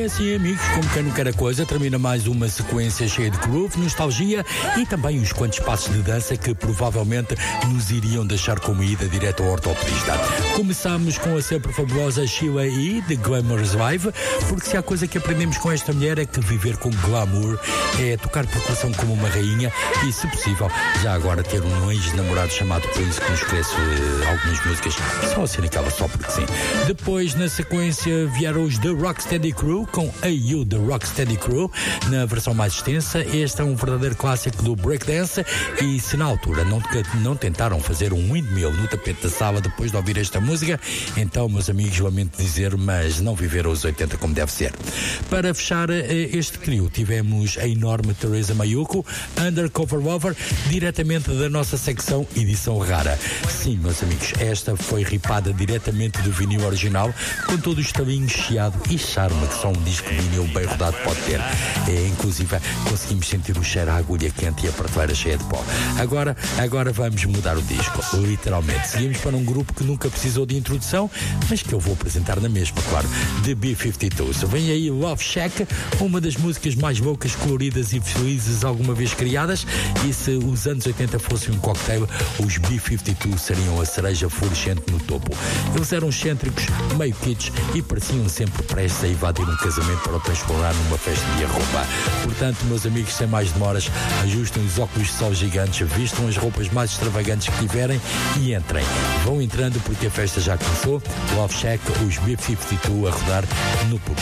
é assim, amigos, como quem não quer a coisa, termina mais uma sequência cheia de groove, nostalgia e também uns quantos passos de dança que provavelmente nos iriam deixar como ida direto ao ortopedista. Começamos com a sempre fabulosa Sheila E. de Glamour's Live, porque se há coisa que aprendemos com esta mulher é que viver com glamour é tocar percussão como uma rainha e, se possível, já agora ter um ex-namorado chamado Prince que nos cresce algumas músicas só assim naquela, só porque sim. Depois, na sequência, vieram os The Rocksteady Crew com A You, The Rocksteady Crew, na versão mais extensa. Este é um verdadeiro clássico do breakdance e se na altura não tentaram fazer um windmill no tapete da sala depois de ouvir esta música, então, meus amigos, lamento dizer, mas não viveram os 80 como deve ser. Para fechar este trio, tivemos a enorme Teresa Mayuko, Undercover Lover, diretamente da nossa secção edição rara. Sim, meus amigos, esta foi ripada diretamente do vinil original, com todo o estalinho, chiado e charme que só um disco vinil bem rodado pode ter. Inclusive, conseguimos sentir o cheiro à agulha quente e a prateleira cheia de pó. Agora vamos mudar o disco, literalmente. Seguimos para um grupo que nunca precisou de introdução, mas que eu vou apresentar na mesma, claro, The B-52s. Vem aí Love Shack, uma das músicas mais loucas, coloridas e felizes alguma vez criadas, e se os anos 80 fossem um cocktail, os B-52 seriam a cereja florescente no topo. Eles eram excêntricos, meio kitsch e pareciam sempre prestes a invadir um casamento para o transformar numa festa de arroba. Portanto, meus amigos, sem mais demoras, ajustem os óculos de sol gigantes, vistam as roupas mais extravagantes que tiverem e entrem. Vão entrando porque a festa já começou. Love Shack, os B-52 a rodar no público.